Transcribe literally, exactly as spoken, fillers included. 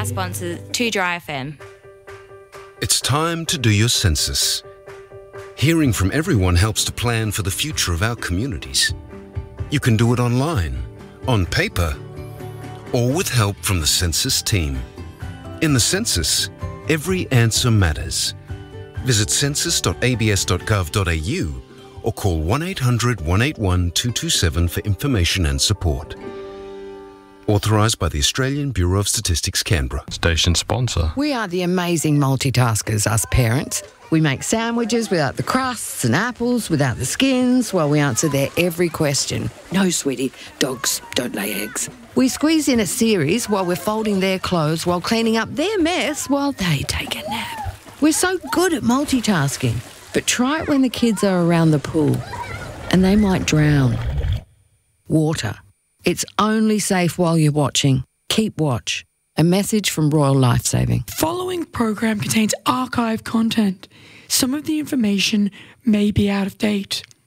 our sponsor, two Dry F M. It's time to do your census. Hearing from everyone helps to plan for the future of our communities. You can do it online, on paper, or with help from the census team. In the census, every answer matters. Visit census dot a b s dot gov dot a u or call one eight hundred, one eight one, two two seven for information and support. Authorised by the Australian Bureau of Statistics, Canberra. Station sponsor. We are the amazing multitaskers, us parents. We make sandwiches without the crusts and apples without the skins while we answer their every question. No, sweetie, dogs don't lay eggs. We squeeze in a series while we're folding their clothes while cleaning up their mess while they take a nap. We're so good at multitasking, but try it when the kids are around the pool and they might drown. Water. It's only safe while you're watching. Keep watch. A message from Royal Lifesaving. Following program contains archive content. Some of the information may be out of date.